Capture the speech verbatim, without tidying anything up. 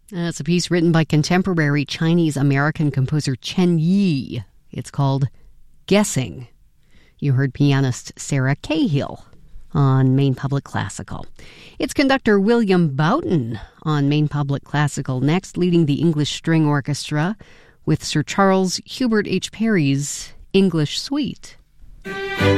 That's a piece written by contemporary Chinese-American composer Chen Yi. It's called Guessing. You heard pianist Sarah Cahill on Maine Public Classical. It's conductor William Boughton on Maine Public Classical next, leading the English String Orchestra with Sir Charles Hubert H. Parry's English Suite.